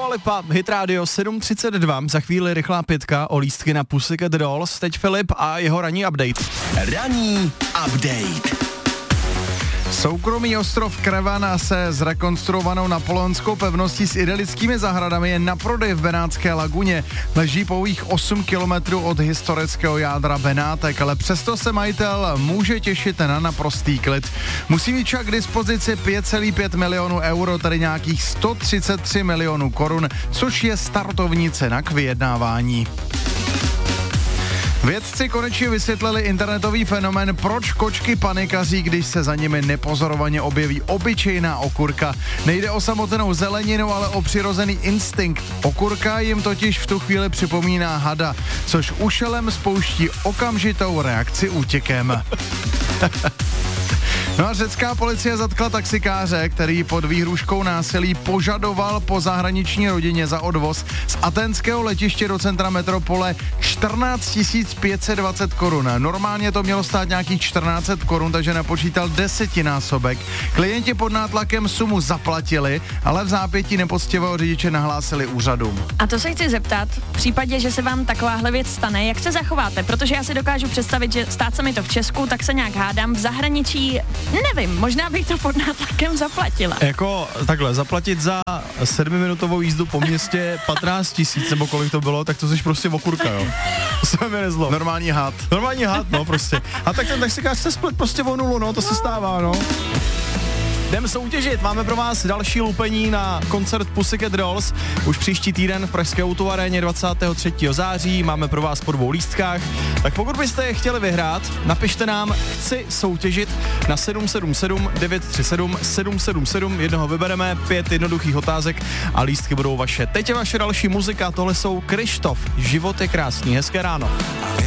Lipa, Hit Radio 7:32, za chvíli rychlá pětka o lístky na Pussycat Dolls, teď Filip a jeho ranní update. Ranní update. Soukromý ostrov Krevana se zrekonstruovanou napoleonskou pevností s idylickými zahradami je na prodej v Benátské laguně. Leží pouhých 8 kilometrů od historického jádra Benátek, ale přesto se majitel může těšit na naprostý klid. Musí mít však k dispozici 5,5 milionů euro, tedy nějakých 133 milionů korun, což je startovní cena k vyjednávání. Vědci konečně vysvětlili internetový fenomén, proč kočky panikaří, když se za nimi nepozorovaně objeví obyčejná okurka. Nejde o samotnou zeleninu, ale o přirozený instinkt. Okurka jim totiž v tu chvíli připomíná hada, což ušelem spouští okamžitou reakci útěkem. No a řecká policie zatkla taxikáře, který pod výhrůžkou násilí požadoval po zahraniční rodině za odvoz z aténského letiště do centra metropole 14 520 korun. Normálně to mělo stát nějakých 14 korun, takže napočítal 10násobek. Klienti pod nátlakem sumu zaplatili, ale v zápětí nepoctivého řidiče nahlásili úřadům. A to se chci zeptat, v případě, že se vám takováhle věc stane, jak se zachováte? Protože já si dokážu představit, že stát se mi to v Česku, tak se nějak hádám, v zahraničí nevím, možná bych to pod nátlakem zaplatila. Jako takhle, zaplatit za 7minutovou jízdu po městě 15 000 nebo kolik to bylo, tak to jsi prostě okurka, jo. To se mi nezlo. Normální had. Normální had, no prostě. A tak ten taxikář se splet prostě o nulu, no, to se stává, no. Jdeme soutěžit, máme pro vás další lupení na koncert Pussycat Dolls. Už příští týden v pražské Autoaréně 23. září, máme pro vás po 2 lístkách. Tak pokud byste je chtěli vyhrát, napište nám chci soutěžit na 777 937 777, jednoho vybereme, 5 jednoduchých otázek a lístky budou vaše. Teď je vaše další muzika, tohle jsou Krištof, Život je krásný, hezké ráno.